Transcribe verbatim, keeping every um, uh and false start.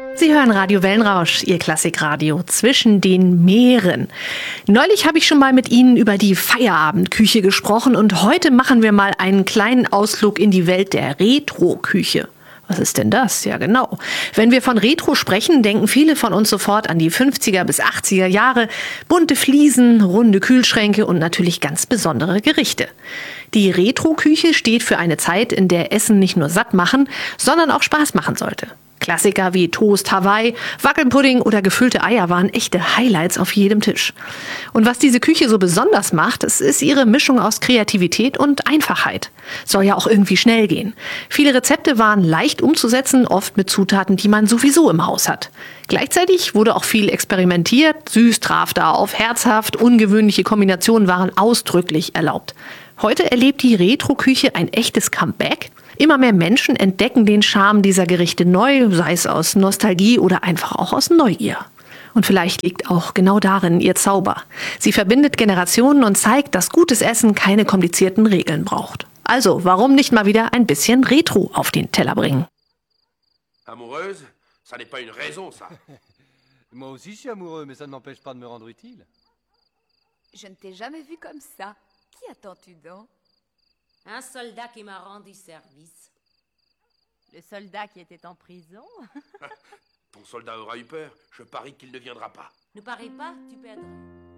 Sie hören Radio Wellenrausch, Ihr Klassikradio zwischen den Meeren. Neulich habe ich schon mal mit Ihnen über die Feierabendküche gesprochen und heute machen wir mal einen kleinen Ausflug in die Welt der Retro-Küche. Was ist denn das? Ja, genau. Wenn wir von Retro sprechen, denken viele von uns sofort an die fünfziger bis achtziger Jahre, bunte Fliesen, runde Kühlschränke und natürlich ganz besondere Gerichte. Die Retro-Küche steht für eine Zeit, in der Essen nicht nur satt machen, sondern auch Spaß machen sollte. Klassiker wie Toast Hawaii, Wackelpudding oder gefüllte Eier waren echte Highlights auf jedem Tisch. Und was diese Küche so besonders macht, es ist ihre Mischung aus Kreativität und Einfachheit. Soll ja auch irgendwie schnell gehen. Viele Rezepte waren leicht umzusetzen, oft mit Zutaten, die man sowieso im Haus hat. Gleichzeitig wurde auch viel experimentiert, süß traf da auf herzhaft, ungewöhnliche Kombinationen waren ausdrücklich erlaubt. Heute erlebt die Retro-Küche ein echtes Comeback. Immer mehr Menschen entdecken den Charme dieser Gerichte neu, sei es aus Nostalgie oder einfach auch aus Neugier. Und vielleicht liegt auch genau darin ihr Zauber. Sie verbindet Generationen und zeigt, dass gutes Essen keine komplizierten Regeln braucht. Also, warum nicht mal wieder ein bisschen Retro auf den Teller bringen? Amoureuse, ça n'est pas une raison, ça. Moi aussi je suis amoureux, mais ça ne m'empêche pas de me rendre utile. Je ne t'ai jamais vu comme ça. Qui attends-tu donc? Un soldat qui m'a rendu service. Le soldat qui était en prison? Ton soldat aura eu peur. Je parie qu'il ne viendra pas. Ne parie pas, tu perdrais.